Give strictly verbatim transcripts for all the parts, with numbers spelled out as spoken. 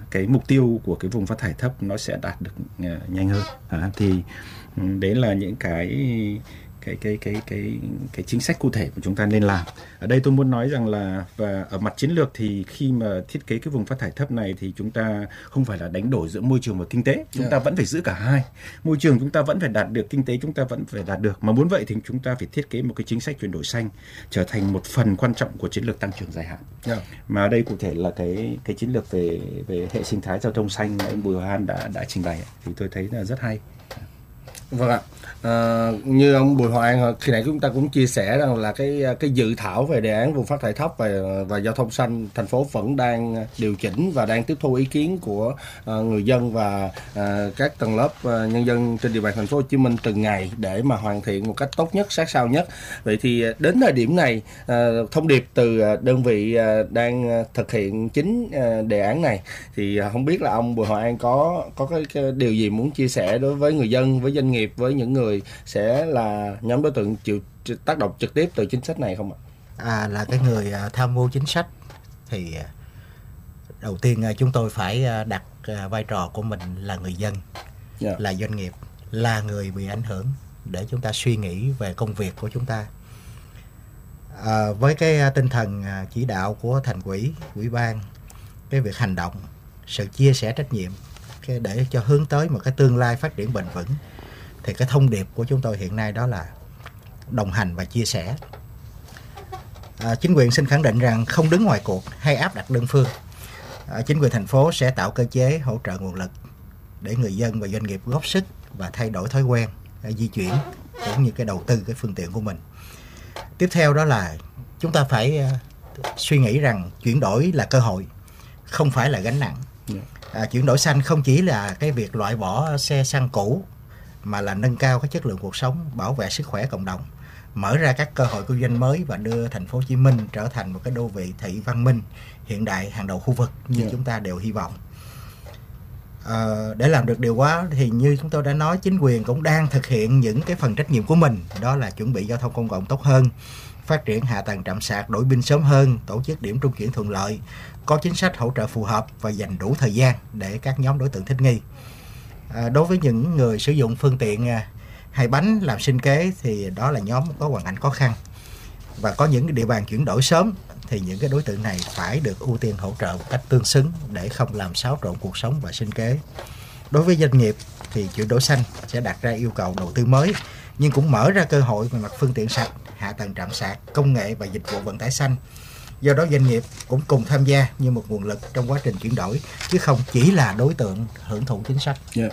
cái mục tiêu của cái vùng phát thải thấp nó sẽ đạt được uh, nhanh hơn. À, thì đấy là những cái cái cái cái cái cái chính sách cụ thể của chúng ta nên làm. Ở đây tôi muốn nói rằng là và ở mặt chiến lược thì khi mà thiết kế cái vùng phát thải thấp này thì chúng ta không phải là đánh đổi giữa môi trường và kinh tế, chúng yeah. ta vẫn phải giữ cả hai. Môi trường chúng ta vẫn phải đạt được, kinh tế chúng ta vẫn phải đạt được. Mà muốn vậy thì chúng ta phải thiết kế một cái chính sách chuyển đổi xanh trở thành một phần quan trọng của chiến lược tăng trưởng dài hạn. Yeah. Mà ở đây cụ thể là cái cái chiến lược về về hệ sinh thái giao thông xanh mà anh Bùi Hoài An đã đã trình bày thì tôi thấy là rất hay. Vâng ạ. À, như ông Bùi Hoài An khi nãy chúng ta cũng chia sẻ rằng là cái cái dự thảo về đề án vùng phát thải thấp và và giao thông xanh thành phố vẫn đang điều chỉnh và đang tiếp thu ý kiến của uh, người dân và uh, các tầng lớp uh, nhân dân trên địa bàn thành phố Hồ Chí Minh từng ngày để mà hoàn thiện một cách tốt nhất, sát sao nhất. Vậy thì đến thời điểm này, uh, thông điệp từ đơn vị uh, đang thực hiện chính uh, đề án này thì uh, không biết là ông Bùi Hoài An có có cái, cái điều gì muốn chia sẻ đối với người dân, với doanh nghiệp, với những người sẽ là nhóm đối tượng chịu tác động trực tiếp từ chính sách này không ạ? À, là cái người tham mưu chính sách thì đầu tiên chúng tôi phải đặt vai trò của mình là người dân, yeah. là doanh nghiệp, là người bị ảnh hưởng để chúng ta suy nghĩ về công việc của chúng ta. À, với cái tinh thần chỉ đạo của thành ủy, ủy ban, cái việc hành động, sự chia sẻ trách nhiệm để cho hướng tới một cái tương lai phát triển bền vững, thì cái thông điệp của chúng tôi hiện nay đó là đồng hành và chia sẻ. À, chính quyền xin khẳng định rằng không đứng ngoài cuộc hay áp đặt đơn phương. À, chính quyền thành phố sẽ tạo cơ chế hỗ trợ nguồn lực để người dân và doanh nghiệp góp sức và thay đổi thói quen à, di chuyển cũng như cái đầu tư cái phương tiện của mình. Tiếp theo đó là chúng ta phải à, suy nghĩ rằng chuyển đổi là cơ hội, không phải là gánh nặng. À, chuyển đổi xanh không chỉ là cái việc loại bỏ xe xăng cũ, mà là nâng cao cái chất lượng cuộc sống, bảo vệ sức khỏe cộng đồng, mở ra các cơ hội kinh doanh mới và đưa thành phố Hồ Chí Minh trở thành một cái đô thị thị văn minh hiện đại hàng đầu khu vực như yeah. chúng ta đều hy vọng. À, để làm được điều đó thì như chúng tôi đã nói, chính quyền cũng đang thực hiện những cái phần trách nhiệm của mình, đó là chuẩn bị giao thông công cộng tốt hơn, phát triển hạ tầng trạm sạc đổi pin sớm hơn, tổ chức điểm trung chuyển thuận lợi, có chính sách hỗ trợ phù hợp và dành đủ thời gian để các nhóm đối tượng thích nghi. À, đối với những người sử dụng phương tiện à, hai bánh làm sinh kế thì đó là nhóm có hoàn cảnh khó khăn và có những địa bàn chuyển đổi sớm, thì những cái đối tượng này phải được ưu tiên hỗ trợ một cách tương xứng để không làm xáo trộn cuộc sống và sinh kế. Đối với doanh nghiệp thì chuyển đổi xanh sẽ đặt ra yêu cầu đầu tư mới, nhưng cũng mở ra cơ hội về mặt phương tiện sạch, hạ tầng trạm sạc, công nghệ và dịch vụ vận tải xanh. Do đó doanh nghiệp cũng cùng tham gia như một nguồn lực trong quá trình chuyển đổi, chứ không chỉ là đối tượng hưởng thụ chính sách. Yeah.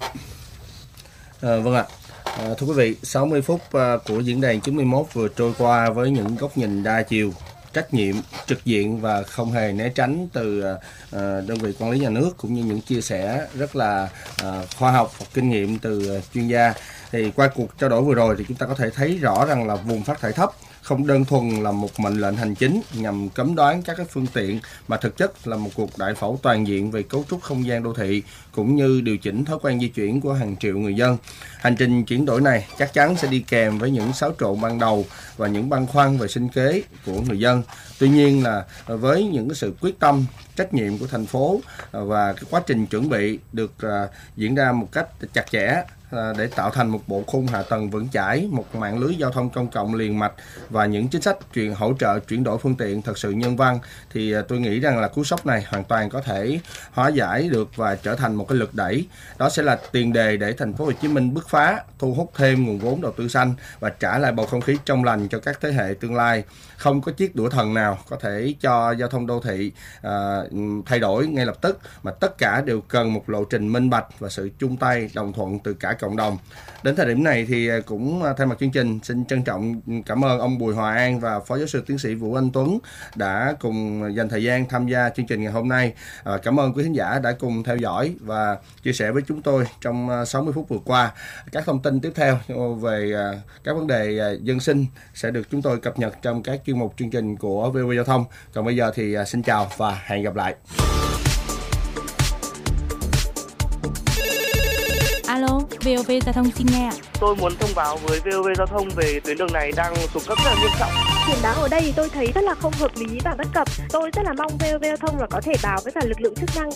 À, vâng ạ. À, thưa quý vị, sáu mươi phút uh, của diễn đàn chín mươi mốt vừa trôi qua với những góc nhìn đa chiều, trách nhiệm, trực diện và không hề né tránh từ uh, đơn vị quản lý nhà nước, cũng như những chia sẻ rất là uh, khoa học và kinh nghiệm từ uh, chuyên gia. Thì qua cuộc trao đổi vừa rồi thì chúng ta có thể thấy rõ rằng là vùng phát thải thấp không đơn thuần là một mệnh lệnh hành chính nhằm cấm đoán các cái phương tiện, mà thực chất là một cuộc đại phẫu toàn diện về cấu trúc không gian đô thị cũng như điều chỉnh thói quen di chuyển của hàng triệu người dân. Hành trình chuyển đổi này chắc chắn sẽ đi kèm với những xáo trộn ban đầu và những băn khoăn về sinh kế của người dân. Tuy nhiên là với những cái sự quyết tâm, trách nhiệm của thành phố và cái quá trình chuẩn bị được uh, diễn ra một cách chặt chẽ để tạo thành một bộ khung hạ tầng vững chãi, một mạng lưới giao thông công cộng liền mạch và những chính sách chuyển hỗ trợ chuyển đổi phương tiện thật sự nhân văn, thì tôi nghĩ rằng là cú sốc này hoàn toàn có thể hóa giải được và trở thành một cái lực đẩy. Đó sẽ là tiền đề để thành phố Hồ Chí Minh bứt phá, thu hút thêm nguồn vốn đầu tư xanh và trả lại bầu không khí trong lành cho các thế hệ tương lai. Không có chiếc đũa thần nào có thể cho giao thông đô thị uh, thay đổi ngay lập tức, mà tất cả đều cần một lộ trình minh bạch và sự chung tay đồng thuận từ cả cộng đồng. Đến thời điểm này thì cũng thay mặt chương trình xin trân trọng cảm ơn ông Bùi Hoài An và Phó Giáo sư Tiến sĩ Vũ Anh Tuấn đã cùng dành thời gian tham gia chương trình ngày hôm nay. À, cảm ơn quý khán giả đã cùng theo dõi và chia sẻ với chúng tôi trong sáu mươi phút vừa qua. Các thông tin tiếp theo về các vấn đề dân sinh sẽ được chúng tôi cập nhật trong các chuyên mục chương trình của vê o vê Giao thông. Còn bây giờ thì xin chào và hẹn gặp lại. Alo, vê o vê Giao thông xin nghe ạ. Tôi muốn thông báo với vê o vê Giao thông về tuyến đường này đang xuống cấp rất là nghiêm trọng. Biển báo ở đây tôi thấy rất là không hợp lý và bất cập. Tôi rất là mong vê o vê Giao thông là có thể báo với cả lực lượng chức năng